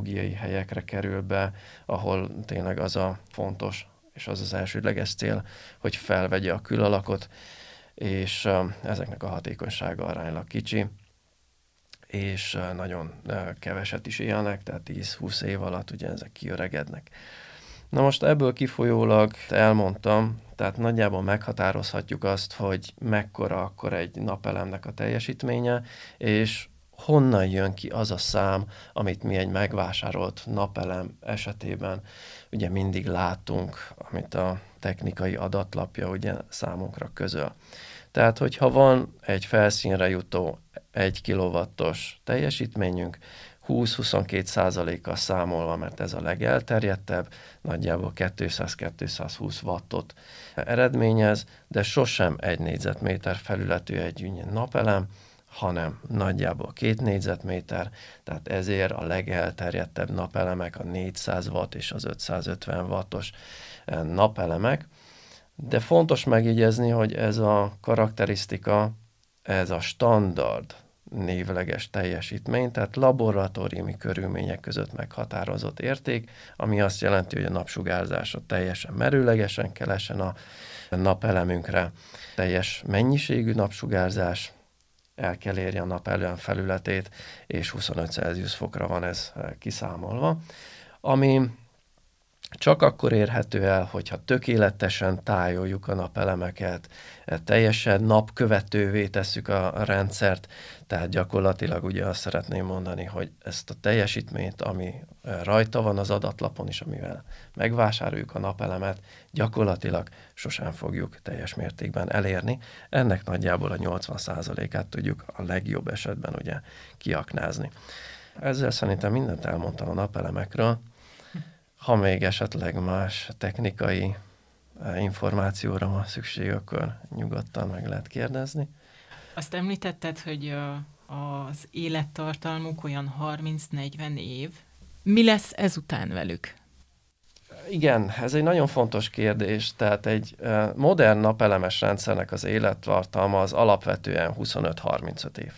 technológiai helyekre kerül be, ahol tényleg az a fontos, és az az elsődleges cél, hogy felvegye a külalakot, és ezeknek a hatékonysága aránylag kicsi, és nagyon keveset is élnek, tehát 10-20 év alatt ugye ezek kiöregednek. Na most ebből kifolyólag elmondtam, tehát nagyjából meghatározhatjuk azt, hogy mekkora akkor egy napelemnek a teljesítménye, és honnan jön ki az a szám, amit mi egy megvásárolt napelem esetében ugye mindig látunk, amit a technikai adatlapja ugye számunkra közöl. Tehát, hogyha van egy felszínre jutó 1 kW-os teljesítményünk, 20-22%-kal számolva, mert ez a legelterjedtebb, nagyjából 200-220 wattot eredményez, de sosem 1 négyzetméter felületű egy napelem, hanem nagyjából 2 négyzetméter, tehát ezért a legelterjedtebb napelemek a 400 watt és az 550 wattos napelemek. De fontos megjegyezni, hogy ez a karakterisztika, ez a standard névleges teljesítmény, tehát laboratóriumi körülmények között meghatározott érték, ami azt jelenti, hogy a napsugárzásra teljesen merőlegesen kell essen a napelemünkre, teljes mennyiségű napsugárzás, el kell érje a napelem felületét, és 25 Celsius fokra van ez kiszámolva, ami csak akkor érhető el, hogyha tökéletesen tájoljuk a napelemeket, teljesen napkövetővé tesszük a rendszert, tehát gyakorlatilag ugye azt szeretném mondani, hogy ezt a teljesítményt, ami rajta van az adatlapon is, amivel megvásároljuk a napelemet, gyakorlatilag sosem fogjuk teljes mértékben elérni. Ennek nagyjából a 80%-át tudjuk a legjobb esetben ugye kiaknázni. Ezzel szerintem mindent elmondtam a napelemekről. Ha még esetleg más technikai információra van szükség, akkor nyugodtan meg lehet kérdezni. Azt említetted, hogy az élettartalmuk olyan 30-40 év. Mi lesz ezután velük? Igen, ez egy nagyon fontos kérdés. Tehát egy modern napelemes rendszernek az élettartalma az alapvetően 25-35 év.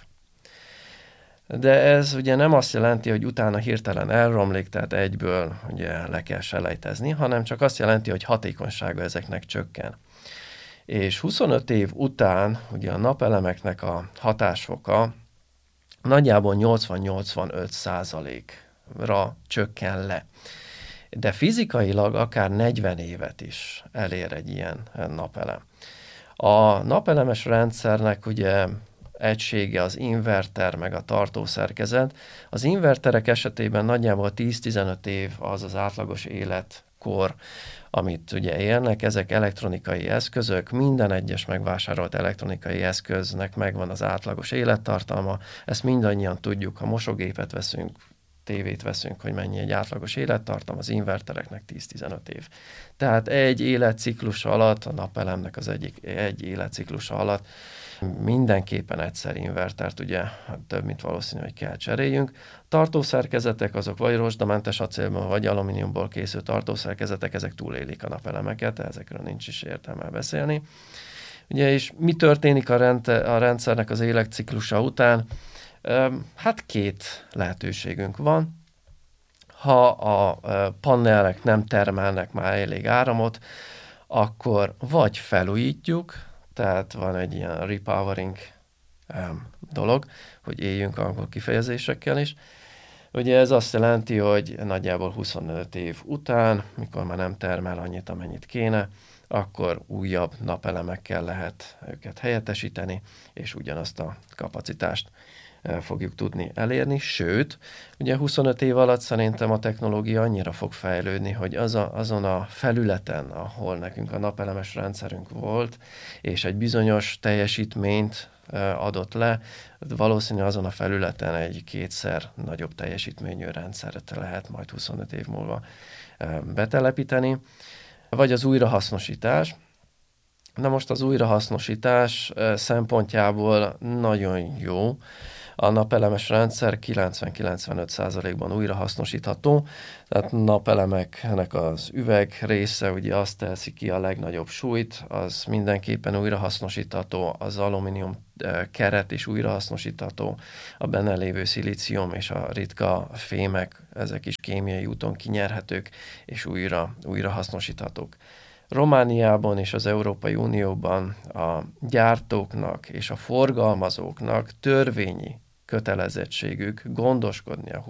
De ez ugye nem azt jelenti, hogy utána hirtelen elromlik, tehát egyből ugye le kell selejtezni, hanem csak azt jelenti, hogy hatékonysága ezeknek csökken. És 25 év után ugye a napelemeknek a hatásfoka nagyjából 80-85%-ra csökken le. De fizikailag akár 40 évet is elér egy ilyen napelem. A napelemes rendszernek ugye egysége az inverter, meg a tartószerkezet. Az inverterek esetében nagyjából 10-15 év az az átlagos életkor, amit ugye élnek. Ezek elektronikai eszközök, minden egyes megvásárolt elektronikai eszköznek megvan az átlagos élettartalma. Ezt mindannyian tudjuk, ha mosógépet veszünk, tévét veszünk, hogy mennyi egy átlagos élettartam, az invertereknek 10-15 év. Tehát egy életciklusa alatt, a napelemnek az egy életciklusa alatt mindenképpen egyszer invertert, ugye több, mint valószínű, hogy kell cseréljünk. Tartószerkezetek azok vagy rozsdamentes acélból, vagy alumíniumból készült tartószerkezetek, ezek túlélik a napelemeket, ezekről nincs is értelme beszélni. Ugye, és mi történik a rendszernek az életciklusa után? Hát 2 lehetőségünk van. Ha a panelek nem termelnek már elég áramot, akkor vagy felújítjuk, tehát van egy ilyen repowering dolog, hogy éljünk angol kifejezésekkel is. Ugye ez azt jelenti, hogy nagyjából 25 év után, mikor már nem termel annyit, amennyit kéne, akkor újabb napelemekkel lehet őket helyettesíteni, és ugyanazt a kapacitást fogjuk tudni elérni, sőt, ugye 25 év alatt szerintem a technológia annyira fog fejlődni, hogy azon a felületen, ahol nekünk a napelemes rendszerünk volt, és egy bizonyos teljesítményt adott le, valószínű azon a felületen egy 2-szer nagyobb teljesítményű rendszert lehet majd 25 év múlva betelepíteni, vagy az újrahasznosítás. Na most az újrahasznosítás szempontjából nagyon jó A napelemes rendszer 90-95%-ban újrahasznosítható, tehát napelemeknek az üveg része ugye azt teszi ki a legnagyobb súlyt, az mindenképpen újrahasznosítható, az alumínium keret is újrahasznosítható, a benne lévő szilícium és a ritka fémek, ezek is kémiai úton kinyerhetők és újrahasznosíthatók. Romániában és az Európai Unióban a gyártóknak és a forgalmazóknak törvényi kötelezettségük gondoskodni a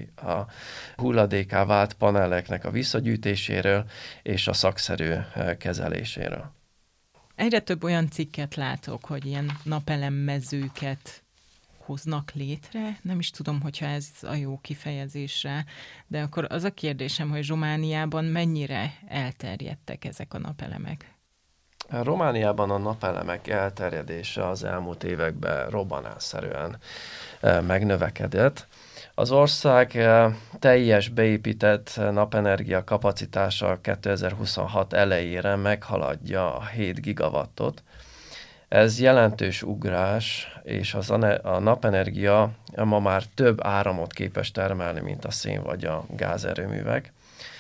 hulladékká vált paneleknek a visszagyűjtéséről és a szakszerű kezeléséről. Egyre több olyan cikket látok, hogy ilyen napelemmezőket hoznak létre. Nem is tudom, hogyha ez a jó kifejezésre, de akkor az a kérdésem, hogy Romániában mennyire elterjedtek ezek a napelemek? Romániában a napelemek elterjedése az elmúlt években robbanásszerűen megnövekedett. Az ország teljes beépített napenergia kapacitása 2026 elejére meghaladja a 7 gigawattot. Ez jelentős ugrás, és a napenergia ma már több áramot képes termelni, mint a szén vagy a gázerőművek.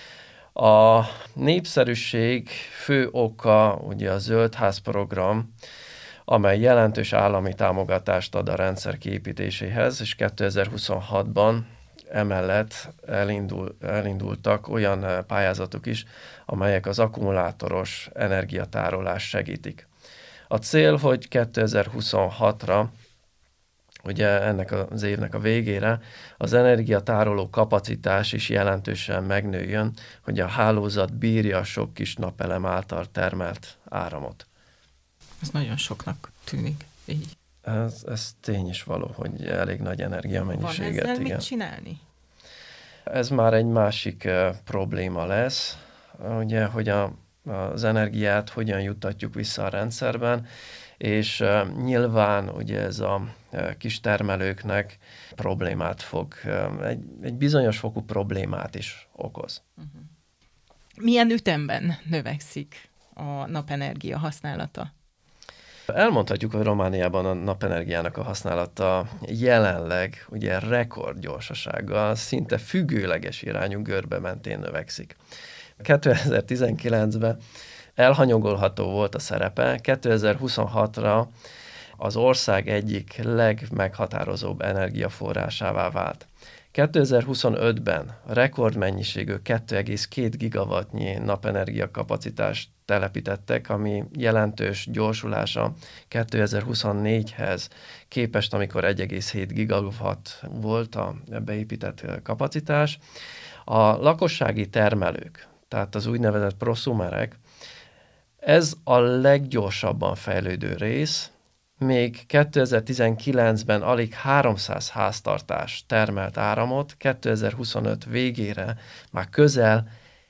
A népszerűség fő oka ugye a Zöldház program, amely jelentős állami támogatást ad a rendszer kiépítéséhez, és 2026-ban emellett elindultak olyan pályázatok is, amelyek az akkumulátoros energiatárolás segítik. A cél, hogy 2026-ra, ugye ennek az évnek a végére, az energiatároló kapacitás is jelentősen megnőjön, hogy a hálózat bírja a sok kis napelem által termelt áramot. Ez nagyon soknak tűnik, így. Ez tény is való, hogy elég nagy energiamennyiséget. Van ezzel mit csinálni? Ez már egy másik probléma lesz, ugye, hogy az energiát hogyan juttatjuk vissza a rendszerben, és nyilván ugye ez a kis termelőknek problémát fog, egy bizonyos fokú problémát is okoz. Uh-huh. Milyen ütemben növekszik a napenergia használata? Elmondhatjuk, hogy Romániában a napenergiának a használata jelenleg ugye rekordgyorsasággal, szinte függőleges irányú görbe mentén növekszik. 2019-ben elhanyagolható volt a szerepe, 2026-ra az ország egyik legmeghatározóbb energiaforrásává vált. 2025-ben rekordmennyiségű 2,2 gigawattnyi napenergia kapacitást telepítettek, ami jelentős gyorsulása 2024-hez képest, amikor 1,7 gigawatt volt a beépített kapacitás. A lakossági termelők, tehát az úgynevezett prosumerek, ez a leggyorsabban fejlődő rész, még 2019-ben alig 300 háztartás termelt áramot, 2025 végére már közel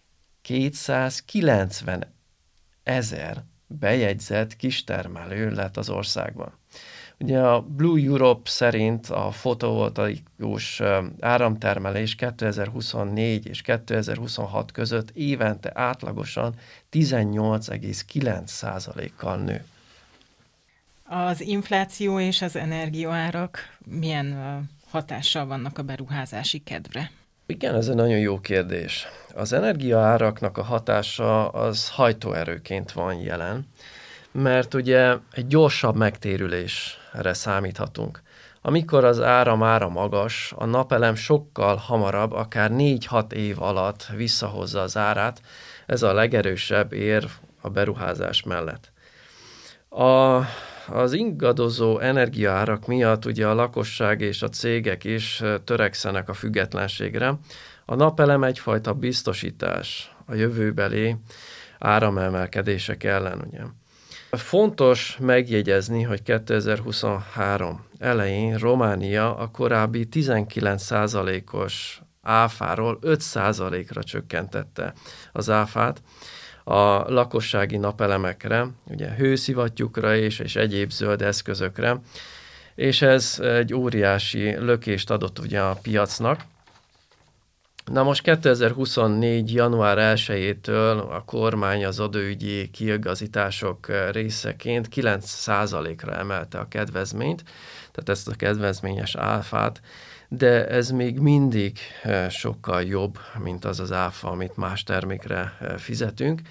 290 000 bejegyzett kistermelő lett az országban. Ugye a Blue Europe szerint a fotovoltaikus áramtermelés 2024 és 2026 között évente átlagosan 18,9%-kal nő. Az infláció és az energiaárak milyen hatással vannak a beruházási kedvre? Igen, ez egy nagyon jó kérdés. Az energiaáraknak a hatása az hajtóerőként van jelen, mert ugye egy gyorsabb megtérülésre számíthatunk. Amikor az ára magas, a napelem sokkal hamarabb, akár 4-6 év alatt visszahozza az árát, ez a legerősebb érv a beruházás mellett. Az ingadozó energiaárak miatt ugye a lakosság és a cégek is törekszenek a függetlenségre. A napelem egyfajta biztosítás a jövőbeli áramemelkedések ellen, ugye. Fontos megjegyezni, hogy 2023 elején Románia a korábbi 19%-os áfáról 5%-ra csökkentette az áfát a lakossági napelemekre, ugye hőszivattyúkra és egyéb zöld eszközökre, és ez egy óriási lökést adott ugye a piacnak. Na most 2024. január 1-től a kormány az adóügyi kiigazítások részeként 9%-ra emelte a kedvezményt, tehát ezt a kedvezményes áfát, de ez még mindig sokkal jobb, mint az az áfa, amit más termékre fizetünk.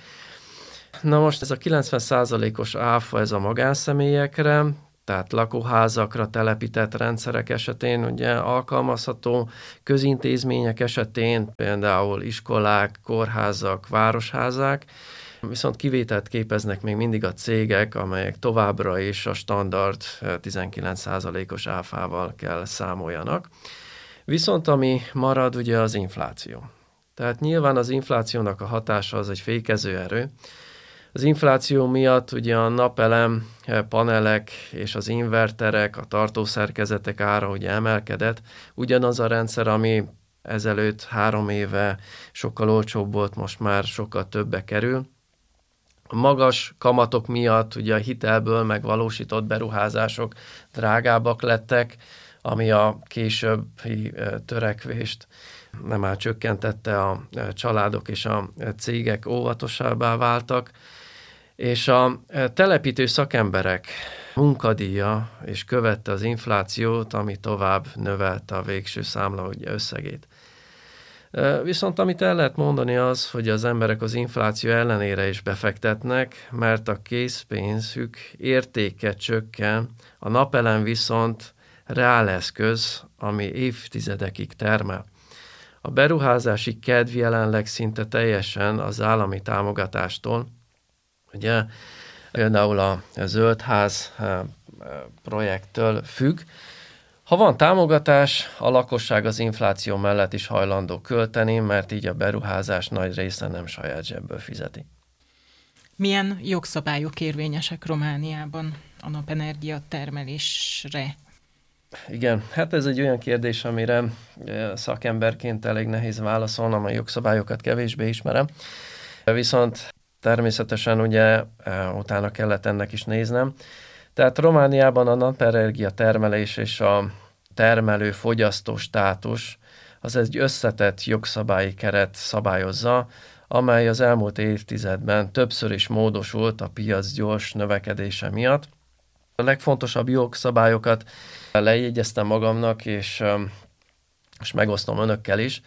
Na most ez a 90%-os áfa, ez a magánszemélyekre, tehát lakóházakra telepített rendszerek esetén ugye alkalmazható, közintézmények esetén, például iskolák, kórházak, városházák, viszont kivételt képeznek még mindig a cégek, amelyek továbbra is a standard 19%-os áfával kell számoljanak. Viszont ami marad, ugye az infláció. Tehát nyilván az inflációnak a hatása az egy fékező erő. Az infláció miatt ugye a napelem panelek és az inverterek, a tartószerkezetek ára ugye emelkedett. Ugyanaz a rendszer, ami ezelőtt 3 éve sokkal olcsóbb volt, most már sokkal többe kerül. A magas kamatok miatt ugye a hitelből megvalósított beruházások drágábbak lettek, ami a későbbi törekvést nem már csökkentette, a családok és a cégek óvatosabbá váltak, és a telepítő szakemberek munkadíja is követte az inflációt, ami tovább növelte a végső számla ugye összegét. Viszont amit el lehet mondani az, hogy az emberek az infláció ellenére is befektetnek, mert a készpénzük értéke csökken, a napelem viszont reáleszköz, ami évtizedekig termel. A beruházási kedv jelenleg szinte teljesen az állami támogatástól. Ugye például a Zöldház projekttől függ. Ha van támogatás, a lakosság az infláció mellett is hajlandó költeni, mert így a beruházás nagy része nem saját zsebből fizeti. Milyen jogszabályok érvényesek Romániában a napenergia termelésre? Igen, hát ez egy olyan kérdés, amire szakemberként elég nehéz válaszolnom, a jogszabályokat kevésbé ismerem. Viszont természetesen ugye utána kellett ennek is néznem. Tehát Romániában a napenergia termelés és a termelő-fogyasztó státus az egy összetett jogszabályi keret szabályozza, amely az elmúlt évtizedben többször is módosult a piac gyors növekedése miatt. A legfontosabb jogszabályokat lejegyeztem magamnak, és megosztom önökkel is.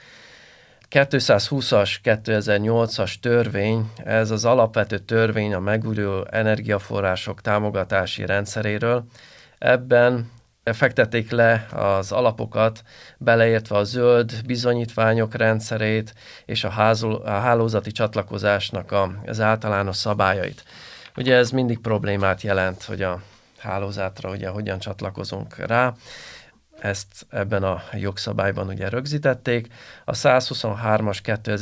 220-as, 2008-as törvény, ez az alapvető törvény a megújuló energiaforrások támogatási rendszeréről. Ebben fektették le az alapokat, beleértve a zöld bizonyítványok rendszerét és a hálózati csatlakozásnak az általános szabályait. Ugye ez mindig problémát jelent, hogy a hálózatra ugye hogyan csatlakozunk rá. Ezt ebben a jogszabályban ugye rögzítették. A 123-as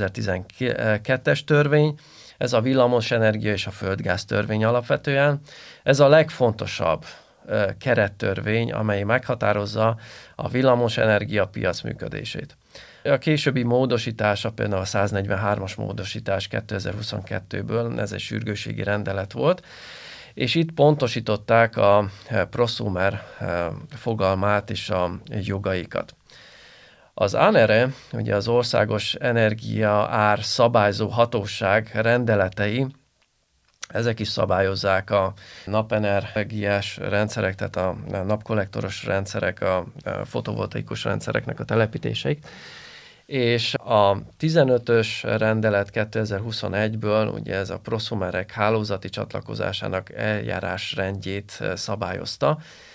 2012-es törvény, ez a villamosenergia és a földgáz törvény alapvetően. Ez a legfontosabb kerettörvény, amely meghatározza a villamosenergia piac működését. A későbbi módosítása, például a 143-as módosítás 2022-ből, ez egy sürgősségi rendelet volt, és itt pontosították a prosumer fogalmát és a jogaikat. Az ANERE, ugye az Országos Energia Ár Szabályzó Hatóság rendeletei, ezek is szabályozzák a napenergiás rendszerek, tehát a napkollektoros rendszerek, a fotovoltaikus rendszereknek a telepítéseit. És a 15-ös rendelet 2021-ből, ugye ez a proszumerek hálózati csatlakozásának eljárásrendjét szabályozta,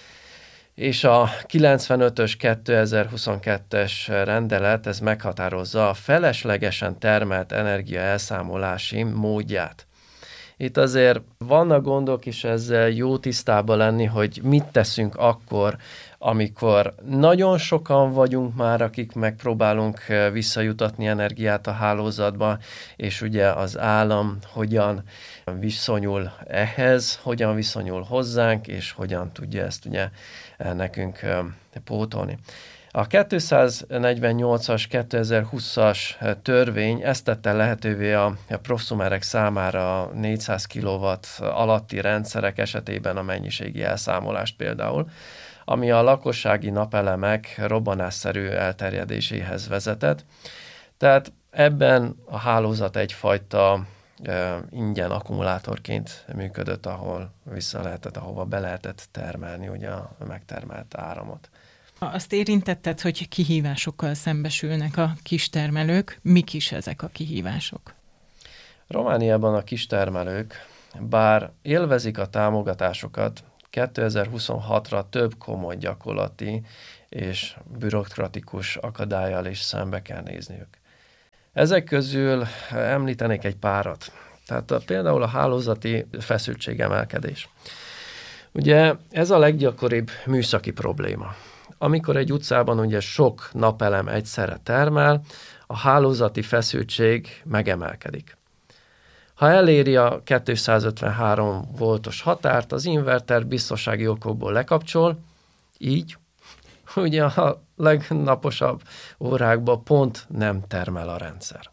és a 95-ös 2022-es rendelet, ez meghatározza a feleslegesen termelt energia elszámolási módját. Itt azért vannak gondok, és ezzel jó tisztában lenni, hogy mit teszünk akkor, amikor nagyon sokan vagyunk már, akik megpróbálunk visszajutatni energiát a hálózatba, és ugye az állam hogyan viszonyul ehhez, hogyan viszonyul hozzánk, és hogyan tudja ezt ugye nekünk pótolni. A 248-as, 2020-as törvény ezt tette lehetővé a prosumerek számára a 400 kW alatti rendszerek esetében a mennyiségi elszámolást például, ami a lakossági napelemek robbanásszerű elterjedéséhez vezetett. Tehát ebben a hálózat egyfajta ingyen akkumulátorként működött, ahova be lehetett termelni ugye a megtermelt áramot. Azt érintetted, hogy kihívásokkal szembesülnek a kistermelők. Mik is ezek a kihívások? Romániában a kistermelők, bár élvezik a támogatásokat, 2026-ra több komoly gyakorlati és bürokratikus akadállyal is szembe kell nézniük. Ezek közül említenék egy párat. Tehát például a hálózati feszültségemelkedés. Ugye ez a leggyakoribb műszaki probléma. Amikor egy utcában ugye sok napelem egyszerre termel, a hálózati feszültség megemelkedik. Ha eléri a 253 voltos határt, az inverter biztonsági okokból lekapcsol, így ugye a legnaposabb órákban pont nem termel a rendszer.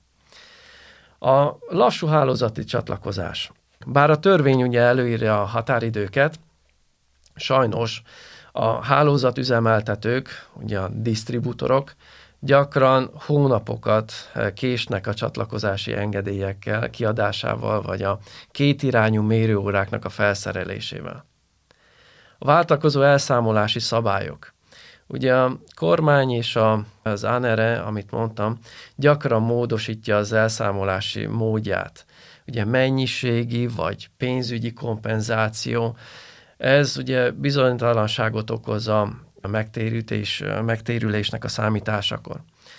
A lassú hálózati csatlakozás. Bár a törvény ugye előírja a határidőket, sajnos a hálózatüzemeltetők, ugye a disztribútorok gyakran hónapokat késnek a csatlakozási engedélyekkel, kiadásával, vagy a kétirányú mérőóráknak a felszerelésével. A váltakozó elszámolási szabályok. Ugye a kormány és az ANERE, amit mondtam, gyakran módosítja az elszámolási módját. Ugye mennyiségi vagy pénzügyi kompenzáció, ez ugye bizonytalanságot okoz a megtérülésnek a számításakor.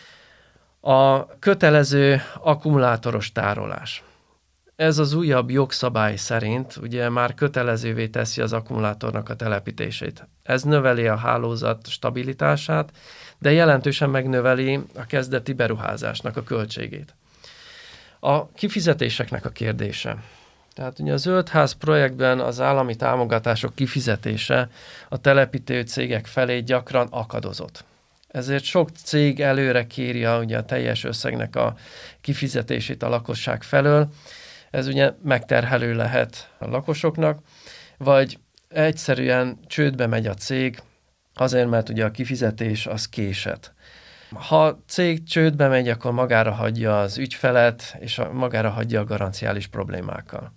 A kötelező akkumulátoros tárolás. Ez az újabb jogszabály szerint ugye már kötelezővé teszi az akkumulátornak a telepítését. Ez növeli a hálózat stabilitását, de jelentősen megnöveli a kezdeti beruházásnak a költségét. A kifizetéseknek a kérdése. Tehát ugye a Zöldház projektben az állami támogatások kifizetése a telepítő cégek felé gyakran akadozott. Ezért sok cég előre kéri ugye a teljes összegnek a kifizetését a lakosság felől. Ez ugye megterhelő lehet a lakosoknak, vagy egyszerűen csődbe megy a cég, azért, mert ugye a kifizetés az késett. Ha a cég csődbe megy, akkor magára hagyja az ügyfelet, és magára hagyja a garanciális problémákkal.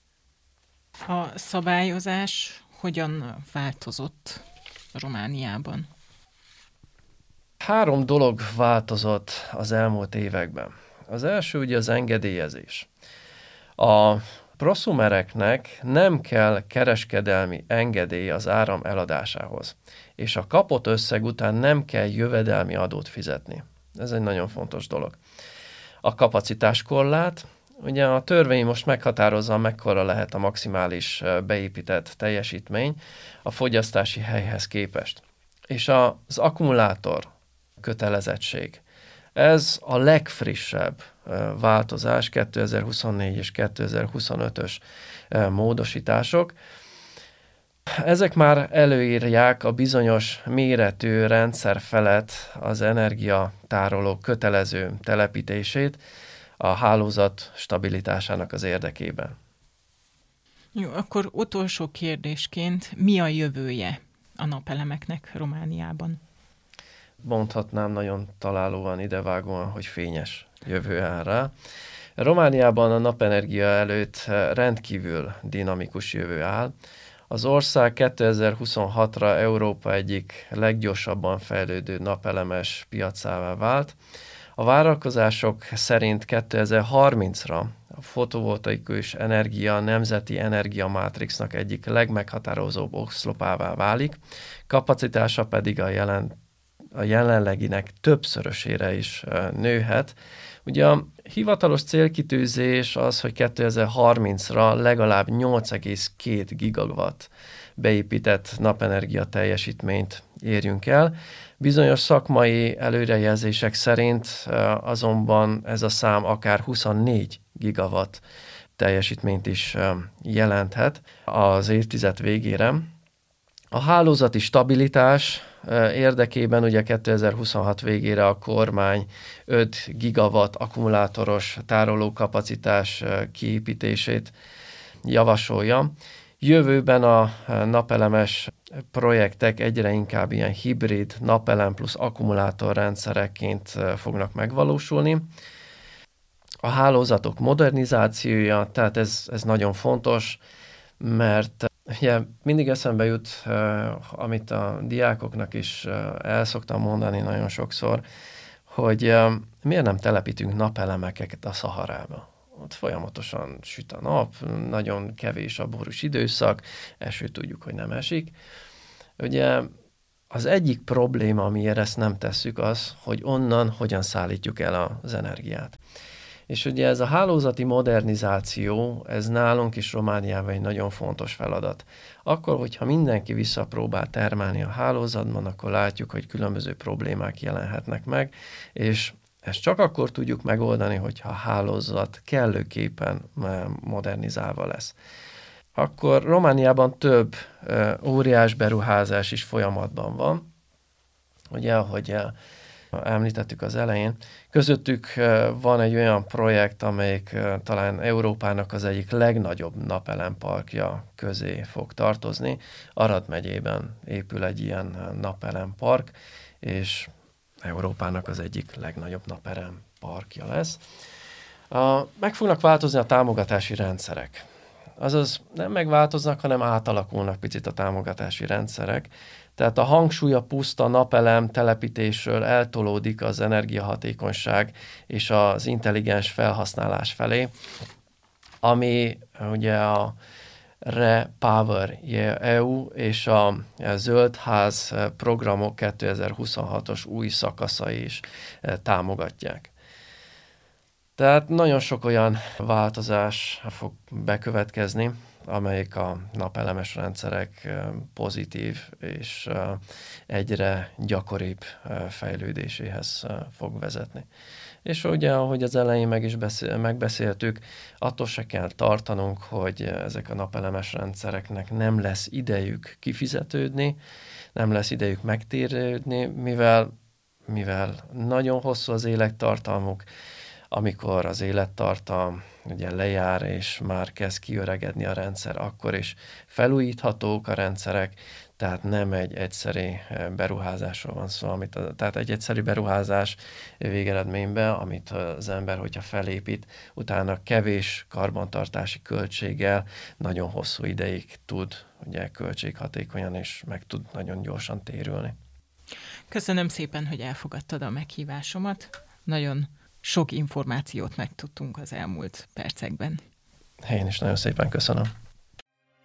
A szabályozás hogyan változott Romániában? 3 dolog változott az elmúlt években. Az első ugye az engedélyezés. A proszumereknek nem kell kereskedelmi engedély az áram eladásához, és a kapott összeg után nem kell jövedelmi adót fizetni. Ez egy nagyon fontos dolog. A kapacitáskorlát, ugye a törvény most meghatározza, mekkora lehet a maximális beépített teljesítmény a fogyasztási helyhez képest. És az akkumulátor kötelezettség. Ez a legfrissebb változás, 2024 és 2025-ös módosítások. Ezek már előírják a bizonyos méretű rendszer felett az energiatároló kötelező telepítését a hálózat stabilitásának az érdekében. Jó, akkor utolsó kérdésként, mi a jövője a napelemeknek Romániában? Mondhatnám nagyon találóan, idevágóan, hogy fényes jövő áll rá. Romániában a napenergia előtt rendkívül dinamikus jövő áll. Az ország 2026-ra Európa egyik leggyorsabban fejlődő napelemes piacává vált. A várakozások szerint 2030-ra a fotovoltaikus energia nemzeti energiamátrixnak egyik legmeghatározóbb oszlopává válik, kapacitása pedig a jelenleginek többszörösére is nőhet. Ugye a hivatalos célkitűzés az, hogy 2030-ra legalább 8,2 gigawatt beépített napenergia teljesítményt érjünk el. Bizonyos szakmai előrejelzések szerint azonban ez a szám akár 24 gigawatt teljesítményt is jelenthet az évtized végére. A hálózati stabilitás érdekében ugye 2026 végére a kormány 5 gigawatt akkumulátoros tárolókapacitás kiépítését javasolja. Jövőben a napelemes projektek egyre inkább ilyen hibrid napelem plusz akkumulátorrendszerekként fognak megvalósulni. A hálózatok modernizációja, tehát ez nagyon fontos, mert ugye mindig eszembe jut, amit a diákoknak is el szoktam mondani nagyon sokszor, hogy miért nem telepítünk napelemeket a Szaharába. Ott folyamatosan süt a nap, nagyon kevés a borús időszak, eső tudjuk, hogy nem esik. Ugye az egyik probléma, amiért ezt nem tesszük, az, hogy onnan hogyan szállítjuk el az energiát. És ugye ez a hálózati modernizáció, ez nálunk is Romániában egy nagyon fontos feladat. Akkor, hogyha mindenki visszapróbál termelni a hálózatban, akkor látjuk, hogy különböző problémák jelenhetnek meg, és ezt csak akkor tudjuk megoldani, hogyha a hálózat kellőképpen modernizálva lesz. Akkor Romániában több óriás beruházás is folyamatban van. Ugye, ahogy említettük az elején, közöttük van egy olyan projekt, amelyik talán Európának az egyik legnagyobb napelemparkja közé fog tartozni. Arad megyében épül egy ilyen napelempark, és Európának az egyik legnagyobb napelemparkja lesz. Meg fognak változni a támogatási rendszerek. Azaz nem megváltoznak, hanem átalakulnak picit a támogatási rendszerek. Tehát a hangsúly a puszta napelem telepítésről eltolódik az energiahatékonyság és az intelligens felhasználás felé, ami ugye a REPower EU és a Zöldház programok 2026-os új szakaszai is támogatják. Tehát nagyon sok olyan változás fog bekövetkezni, amelyik a napelemes rendszerek pozitív és egyre gyakoribb fejlődéséhez fog vezetni. És ugye, ahogy az elején megbeszéltük, attól se kell tartanunk, hogy ezek a napelemes rendszereknek nem lesz idejük kifizetődni, nem lesz idejük megtérődni, mivel nagyon hosszú az élettartalmuk, amikor az élettartam ugye lejár, és már kezd kiöregedni a rendszer, akkor is felújíthatók a rendszerek, tehát nem egy egyszeri beruházásról van szó, tehát egy egyszeri beruházás végeredményben, amit az ember, hogyha felépít, utána kevés karbantartási költséggel nagyon hosszú ideig tud ugye költséghatékonyan, és meg tud nagyon gyorsan térülni. Köszönöm szépen, hogy elfogadtad a meghívásomat. Nagyon sok információt megtudtunk az elmúlt percekben. Én is nagyon szépen köszönöm.